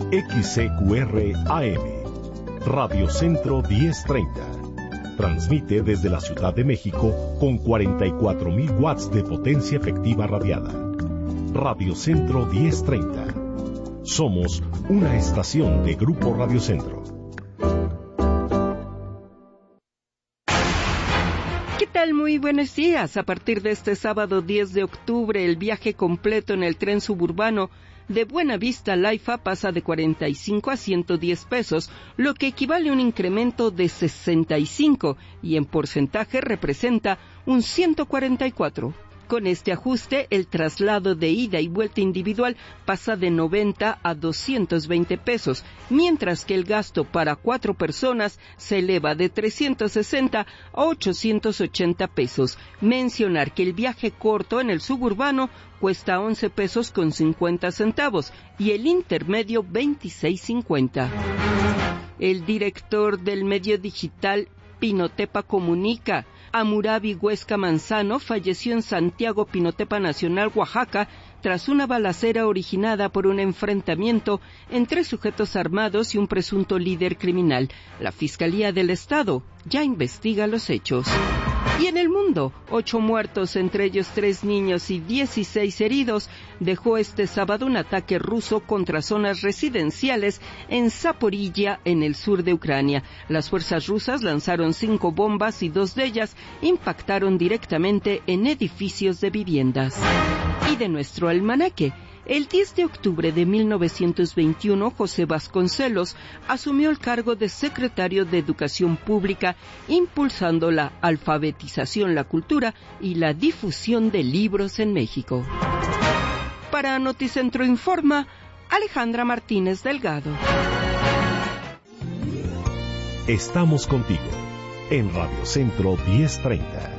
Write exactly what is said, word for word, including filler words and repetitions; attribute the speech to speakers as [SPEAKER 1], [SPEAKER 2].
[SPEAKER 1] X C Q R A M, Radio Centro diez treinta. Transmite desde la Ciudad de México con cuarenta y cuatro mil watts de potencia efectiva radiada. Radio Centro diez treinta. Somos una estación de Grupo Radio Centro.
[SPEAKER 2] ¿Qué tal? Muy buenos días. A partir de este sábado diez de octubre, el viaje completo en el tren suburbano de Buenavista Laifa pasa de cuarenta y cinco a ciento diez pesos, lo que equivale a un incremento de sesenta y cinco y en porcentaje representa un ciento cuarenta y cuatro. Con este ajuste, el traslado de ida y vuelta individual pasa de noventa a doscientos veinte pesos, mientras que el gasto para cuatro personas se eleva de trescientos sesenta a ochocientos ochenta pesos. Mencionar que el viaje corto en el suburbano cuesta once pesos con cincuenta centavos y el intermedio veintiséis cincuenta. El director del medio digital Pinotepa Comunica, Hammurabi Huesca Manzano, falleció en Santiago Pinotepa Nacional, Oaxaca, tras una balacera originada por un enfrentamiento entre sujetos armados y un presunto líder criminal. La Fiscalía del Estado ya investiga los hechos. Y en el mundo, ocho muertos, entre ellos tres niños y dieciséis heridos, dejó este sábado un ataque ruso contra zonas residenciales en Zaporilla, en el sur de Ucrania. Las fuerzas rusas lanzaron cinco bombas y dos de ellas impactaron directamente en edificios de viviendas. Y de nuestro almanaque, el diez de octubre de mil novecientos veintiuno, José Vasconcelos asumió el cargo de secretario de Educación Pública, impulsando la alfabetización, la cultura y la difusión de libros en México. Para Noticentro Informa, Alejandra Martínez Delgado.
[SPEAKER 1] Estamos contigo en Radio Centro diez treinta.